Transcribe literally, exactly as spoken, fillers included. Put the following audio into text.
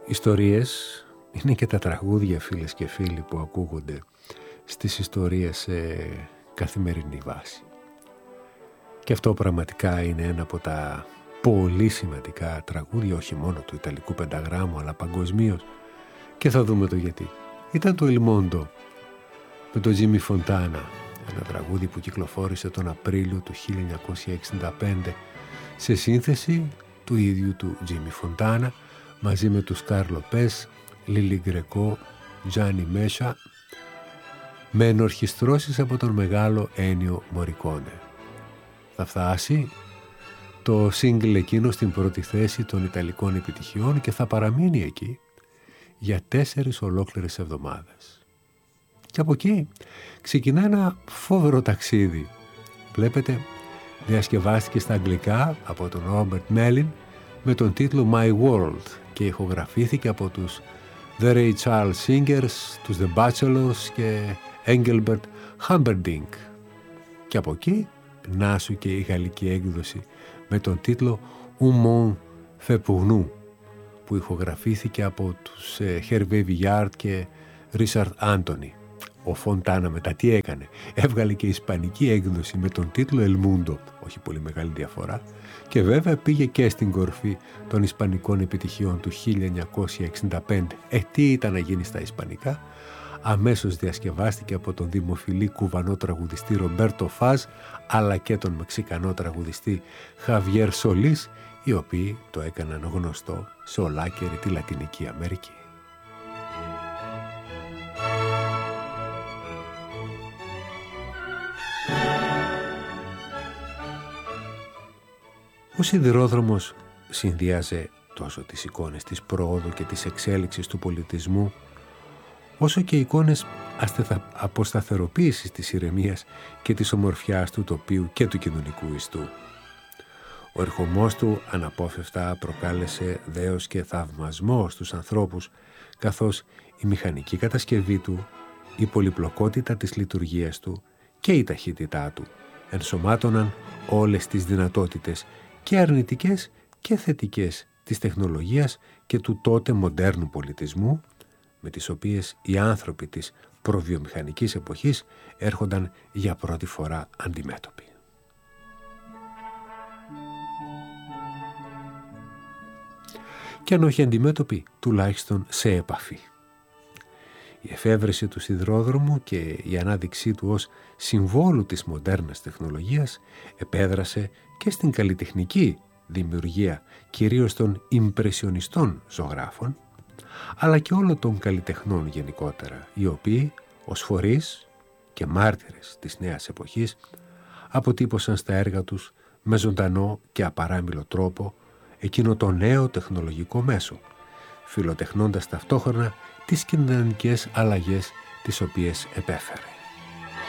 Ιστορίες είναι και τα τραγούδια, φίλες και φίλοι, που ακούγονται στις ιστορίες σε καθημερινή βάση. Και αυτό πραγματικά είναι ένα από τα πολύ σημαντικά τραγούδια, όχι μόνο του Ιταλικού Πενταγράμμου, αλλά παγκοσμίως. Και θα δούμε το γιατί. Ήταν το Il Mondo με τον Τζίμι Φοντάνα, ένα τραγούδι που κυκλοφόρησε τον Απρίλιο του χίλια εννιακόσια εξήντα πέντε σε σύνθεση του ίδιου του Τζίμι Φοντάνα, μαζί με τους Κάρλο Πες, Λίλι Γκρεκό, Τζάνι Μέσα, με ενορχιστρώσεις από τον μεγάλο Ένιο Μορικόνε. Θα φτάσει το single εκείνο στην πρώτη θέση των Ιταλικών επιτυχιών και θα παραμείνει εκεί για τέσσερις ολόκληρες εβδομάδες. Και από εκεί ξεκινά ένα φόβερο ταξίδι. Βλέπετε, διασκευάστηκε στα αγγλικά από τον Ρόμπερτ Μέλιν με τον τίτλο My World και ηχογραφήθηκε από τους The Ray Charles Singers, τους The Bachelors και Engelbert Humperdinck. Και από εκεί να σου και η γαλλική έκδοση με τον τίτλο Un Monde Fait pour nous, που ηχογραφήθηκε από τους Hervé Villard και Richard Anthony. Ο Φοντάνα μετά τι έκανε? Έβγαλε και ισπανική έκδοση με τον τίτλο El Mundo, όχι πολύ μεγάλη διαφορά, και βέβαια πήγε και στην κορφή των ισπανικών επιτυχιών του χίλια εννιακόσια εξήντα πέντε. Ε, τι ήταν να γίνει στα ισπανικά? Αμέσως διασκευάστηκε από τον δημοφιλή κουβανό τραγουδιστή Ρομπέρτο Φάζ, αλλά και τον μεξικανό τραγουδιστή Χαβιέρ Σολής, οι οποίοι το έκαναν γνωστό σε ολάκερη τη Λατινική Αμερική. Ο σιδηρόδρομος συνδυάζε τόσο τις εικόνες της πρόοδου και της εξέλιξης του πολιτισμού, όσο και εικόνες αποσταθεροποίησης της ηρεμίας και της ομορφιάς του τοπίου και του κοινωνικού ιστού. Ο ερχομός του αναπόφευκτα προκάλεσε δέος και θαυμασμό στους ανθρώπους, καθώς η μηχανική κατασκευή του, η πολυπλοκότητα της λειτουργίας του και η ταχύτητά του ενσωμάτωναν όλες τις δυνατότητες και αρνητικές και θετικές της τεχνολογίας και του τότε μοντέρνου πολιτισμού, με τις οποίες οι άνθρωποι της προβιομηχανικής εποχής έρχονταν για πρώτη φορά αντιμέτωποι. Και αν όχι αντιμέτωποι, τουλάχιστον σε επαφή. Η εφεύρεση του σιδηρόδρομου και η ανάδειξή του ως συμβόλου της μοντέρνας τεχνολογίας επέδρασε και στην καλλιτεχνική δημιουργία κυρίως των ιμπρεσιονιστών ζωγράφων, αλλά και όλων των καλλιτεχνών γενικότερα, οι οποίοι ως φορείς και μάρτυρες της νέας εποχής αποτύπωσαν στα έργα τους με ζωντανό και απαράμιλο τρόπο εκείνο το νέο τεχνολογικό μέσο, φιλοτεχνώντας ταυτόχρονα τις κοινωνικές αλλαγές τις οποίες επέφερε.